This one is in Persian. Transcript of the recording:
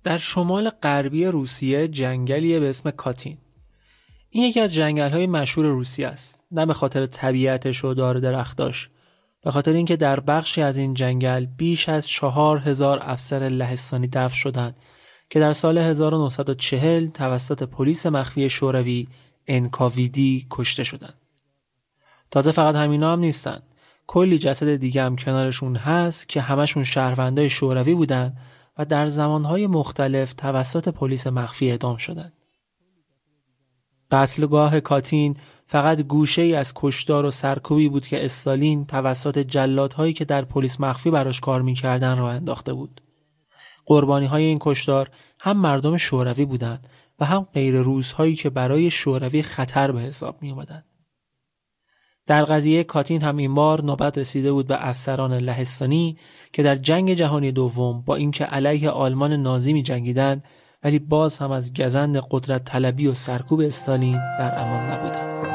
در شمال غربی روسیه جنگلیه به اسم کاتین. این یکی از جنگل‌های مشهور روسیه است، نه به خاطر طبیعتش و دار درختاش، به خاطر اینکه در بخشی از این جنگل بیش از 4000 افسر لهستانی دفن شدند که در سال 1940 توسط پلیس مخفی شوروی NKVD کشته شدند. تازه فقط همینا هم نیستن، کلی جسد دیگه هم کنارشون هست که همشون شهروندای شوروی بودن و در زمانهای مختلف توسط پلیس مخفی اعدام شدند. قتلگاه کاتین فقط گوشه‌ای از کشتار و سرکوبی بود که استالین توسط جلادهایی که در پلیس مخفی براش کار می‌کردن راه انداخته بود. قربانی‌های این کشتار هم مردم شوروی بودند و هم غیر روس‌هایی که برای شوروی خطر به حساب می‌آمدند. در قضیه کاتین هم این بار نوبت رسیده بود به افسران لهستانی که در جنگ جهانی دوم با اینکه علیه آلمان نازی می‌جنگیدند ولی باز هم از گزند قدرت طلبی و سرکوب استالین در امان نبودند.